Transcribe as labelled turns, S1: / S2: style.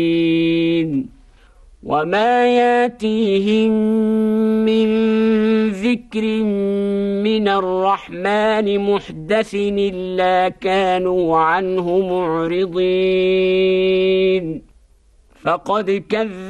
S1: وما ياتيهم من ذكر من الرحمن محدث إلا كانوا عنه معرضين فقد كذبوا